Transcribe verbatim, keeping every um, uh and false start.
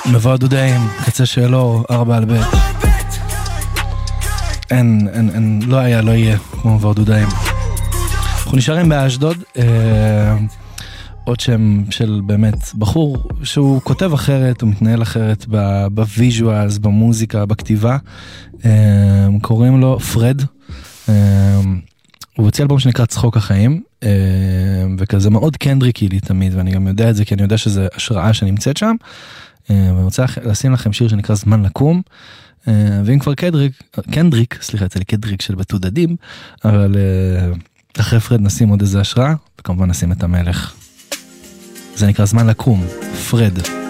מבוא הדודאים, קצה שלו, ארבע על בית. אין, אין, אין, לא היה, לא יהיה, כמו מבוא הדודאים. אנחנו נשארים באשדוד, אה, עוד שם של באמת בחור שהוא כותב אחרת, הוא מתנהל אחרת בוויז'ואלס, במוזיקה, בכתיבה. אה, קוראים לו פרד. אה, הוא הוציא אלבום שנקרא צחוק החיים, אה, וכזה מאוד קנדריקי לי תמיד, ואני גם יודע את זה, כי אני יודע שזה השראה שנמצאת שם. ואני רוצה לשים לכם שיר שנקרא זמן לקום, ואם כבר קדריק, קנדריק, סליחה, יצא לי קדריק של בתודדים, אבל אחרי פרד נשים עוד איזה השראה, וכמובן נשים את המלך. זה נקרא זמן לקום, פרד.